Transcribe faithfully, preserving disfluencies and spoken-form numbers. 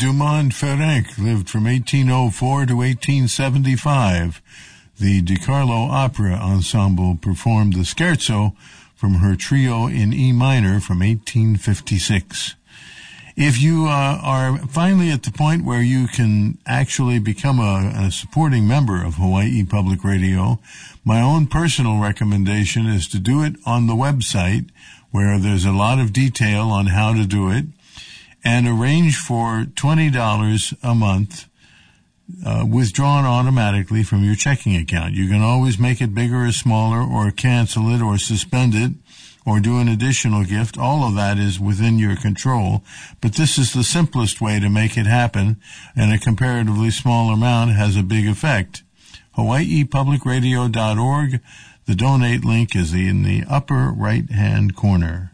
Dumont Ferenc lived from eighteen oh four to eighteen seventy-five. The DiCarlo Opera Ensemble performed the scherzo from her trio in E minor from eighteen fifty-six. If you uh, are finally at the point where you can actually become a, a supporting member of Hawaii Public Radio, my own personal recommendation is to do it on the website, where there's a lot of detail on how to do it, and arrange for twenty dollars a month uh, withdrawn automatically from your checking account. You can always make it bigger or smaller, or cancel it, or suspend it, or do an additional gift. All of that is within your control, but this is the simplest way to make it happen, and a comparatively small amount has a big effect. Hawaii Public Radio dot org. The donate link is in the upper right-hand corner.